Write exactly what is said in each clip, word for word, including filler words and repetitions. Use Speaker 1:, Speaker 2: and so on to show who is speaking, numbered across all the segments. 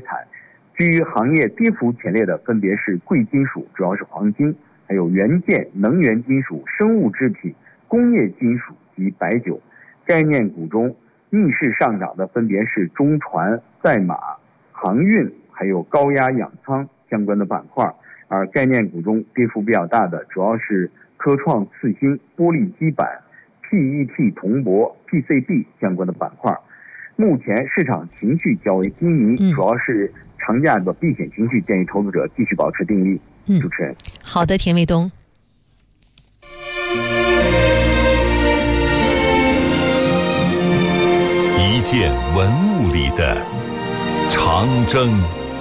Speaker 1: 台。居于行业跌幅前列的分别是贵金属，主要是黄金，还有元件、能源金属、生物制品、工业金属及白酒。概念股中逆势上涨的分别是中船、赛马、航运，还有高压氧舱相关的板块。而概念股中跌幅比较大的主要是科创次新、玻璃基板、P E T 铜箔、P C B 相关的板块。目前市场情绪较为低迷，嗯、主要是长假的避险情绪，建议投资者继续保持定力。嗯，主持人。
Speaker 2: 好的，田卫东。
Speaker 3: 一件文物里的长征。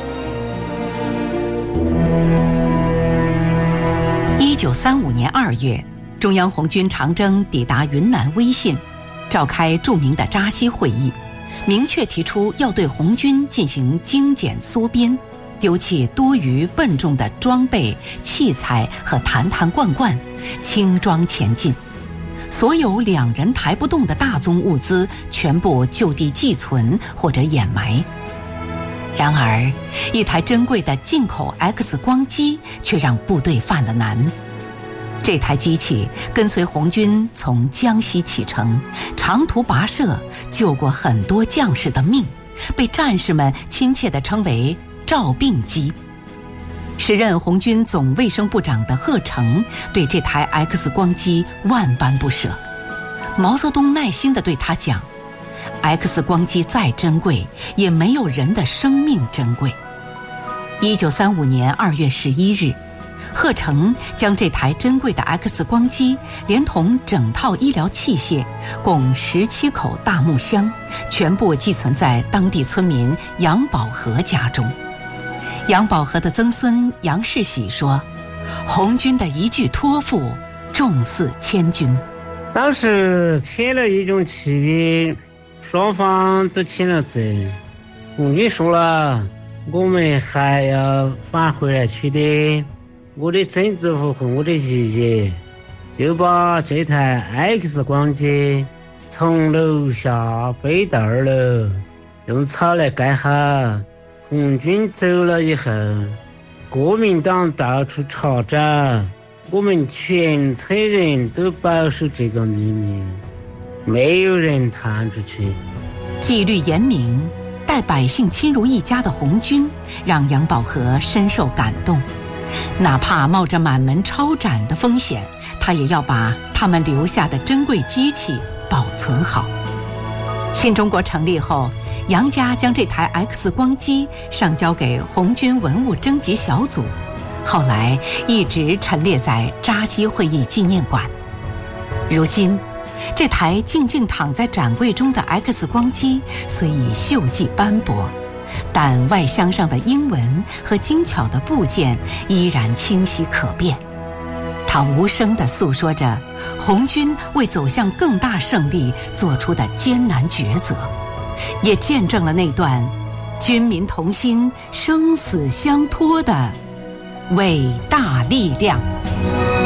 Speaker 4: 一九三五年二月，中央红军长征抵达云南威信，召开著名的扎西会议，明确提出要对红军进行精简缩编，丢弃多余笨重的装备、器材和坛坛罐罐，轻装前进。所有两人抬不动的大宗物资全部就地寄存或者掩埋。然而，一台珍贵的进口 X 光机却让部队犯了难。这台机器跟随红军从江西启程，长途跋涉，救过很多将士的命，被战士们亲切地称为照病机。时任红军总卫生部长的贺成对这台 X 光机万般不舍。毛泽东耐心地对他讲， X 光机再珍贵也没有人的生命珍贵。一九三五年二月十一日，贺成将这台珍贵的 X 光机连同整套医疗器械共十七口大木箱全部寄存在当地村民杨宝和家中。杨宝和的曾孙杨世喜说，红军的一句托付重似千钧。
Speaker 5: 当时签了一种契约，双方都签了字，红军说了，我们还要返回来取得我的曾祖父和我的爷爷，就把这台 X 光机从楼下背到二楼，用草来盖好。红军走了以后，国民党到处查找，我们全村人都保守这个秘密，没有人探出去。
Speaker 4: 纪律严明，待百姓亲如一家的红军让杨宝和深受感动，哪怕冒着满门抄斩的风险，他也要把他们留下的珍贵机器保存好。新中国成立后，杨家将这台 X 光机上交给红军文物征集小组，后来一直陈列在扎西会议纪念馆。如今，这台静静躺在展柜中的 X 光机虽已锈迹斑驳，但外箱上的英文和精巧的部件依然清晰可辨。它无声地诉说着红军为走向更大胜利做出的艰难抉择，也见证了那段军民同心、生死相托的伟大力量。